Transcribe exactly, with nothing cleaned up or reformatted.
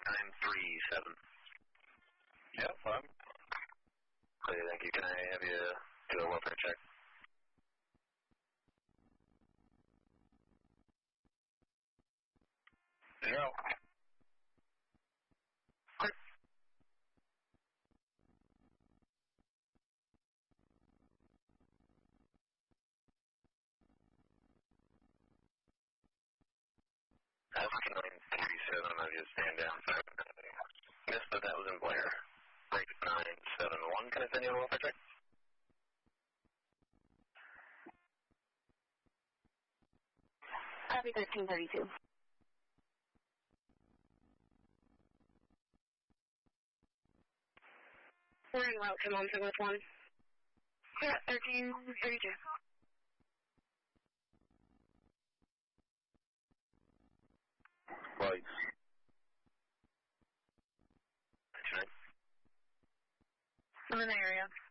nine three seven. Yep, I'm. Okay, thank you. Can I have you do a welfare check? Zero. That's nine three seven. I'm going to just stand down. Missed that that was in Blair. Break nine seven one. Can I send you a welfare check? Copy thirteen thirty-two. We're in route to Monson with one. Yeah, thirteen thirty-two. Lights. I'm in the area.